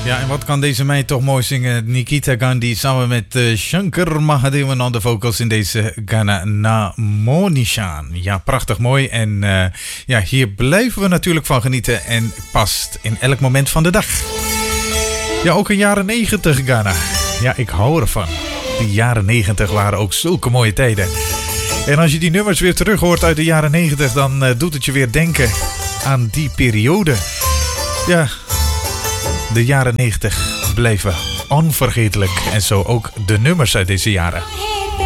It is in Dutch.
Ja, en wat kan deze meid toch mooi zingen? Nikita Gandhi samen met Shankar Mahadevan aan de vocals in deze Gana Namo Nishan. Ja, prachtig mooi. En ja, hier blijven we natuurlijk van genieten. En past in elk moment van de dag. Ja, ook in jaren 90 Ghana. Ja, ik hou ervan. De jaren 90 waren ook zulke mooie tijden. En als je die nummers weer terug hoort uit de jaren 90, dan doet het je weer denken aan die periode. Ja, de jaren 90 blijven onvergetelijk. En zo ook de nummers uit deze jaren.